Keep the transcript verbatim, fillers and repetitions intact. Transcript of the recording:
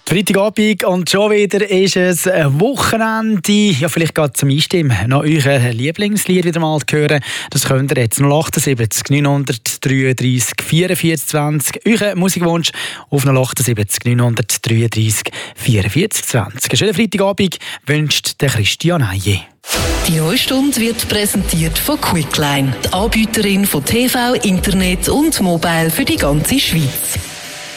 Freitagabend und schon wieder ist es ein Wochenende. Ja, vielleicht gerade zum Einstimmen noch euer Lieblingslied wieder mal hören. Das könnt ihr jetzt null achtundsiebzig neunhundertdreiunddreissig vierundvierzig zwanzig. Euer Musikwunsch auf null achtundsiebzig neunhundertdreiunddreissig vierundvierzig zwanzig. Einen schönen Freitagabend wünscht der Christian Heije. Die neue Stunde wird präsentiert von Quickline, die Anbieterin von T V, Internet und Mobile für die ganze Schweiz.